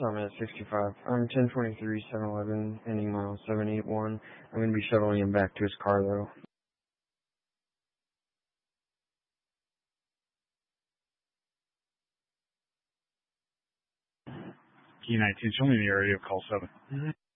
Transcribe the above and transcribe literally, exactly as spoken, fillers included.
Summit sixty-five. I'm ten twenty-three, seven eleven, ending mile seven eight one. I'm going to be shuttling him back to his car, though. Key nineteen, show me the area of call seven. Mm-hmm.